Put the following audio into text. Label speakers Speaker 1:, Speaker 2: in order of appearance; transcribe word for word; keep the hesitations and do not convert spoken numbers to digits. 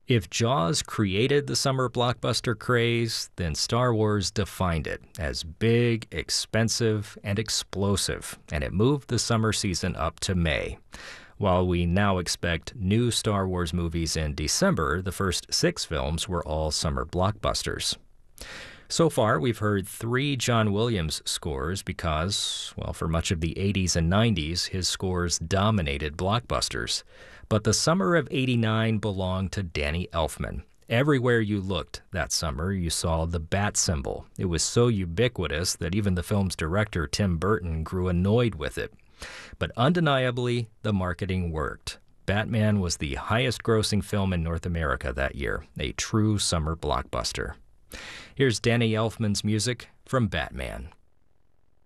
Speaker 1: If Jaws created the summer blockbuster craze, then Star Wars defined it as big, expensive, and explosive, and it moved the summer season up to May. While we now expect new Star Wars movies in December, the first six films were all summer blockbusters. So far, we've heard three John Williams scores because, well, for much of the eighties and nineties, his scores dominated blockbusters. But the summer of eighty-nine belonged to Danny Elfman. Everywhere you looked that summer, you saw the bat symbol. It was so ubiquitous that even the film's director, Tim Burton, grew annoyed with it. But undeniably, the marketing worked. Batman was the highest-grossing film in North America that year, a true summer blockbuster. Here's Danny Elfman's music from Batman.